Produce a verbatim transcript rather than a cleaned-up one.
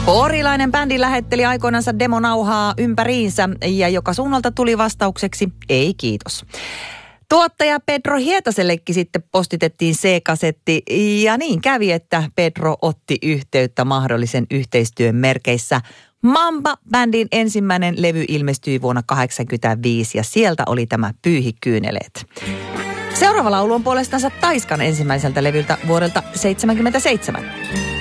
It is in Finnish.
Porilainen bändi lähetteli aikoinansa demonauhaa ympäriinsä ja joka suunnalta tuli vastaukseksi ei kiitos. Tuottaja Pedro Hietasellekin sitten postitettiin C-kasetti ja niin kävi, että Pedro otti yhteyttä mahdollisen yhteistyön merkeissä. Mamba-bändin ensimmäinen levy ilmestyi vuonna tuhatyhdeksänsataakahdeksankymmentäviisi ja sieltä oli tämä Pyyhi kyyneleet. Seuraava laulu on puolestansa Taiskan ensimmäiseltä levyltä vuodelta seitsemänkymmentäseitsemän.